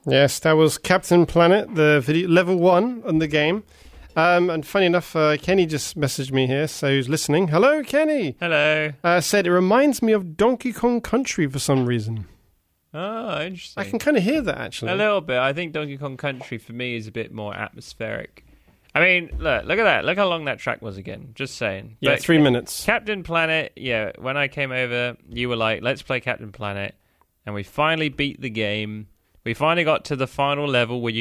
Yes, that was Captain Planet, the video, level 1 on the game. And funny enough, Kenny just messaged me here, so he's listening. Hello, Kenny. Hello. Said it reminds me of Donkey Kong Country for some reason. Oh, interesting. I can kind of hear that, actually. A little bit. I think Donkey Kong Country, for me, is a bit more atmospheric. I mean, look at that. Look how long that track was again. Just saying. Yeah, but 3 minutes. Captain Planet, yeah, when I came over, you were like, let's play Captain Planet. And we finally beat the game. We finally got to the final level where you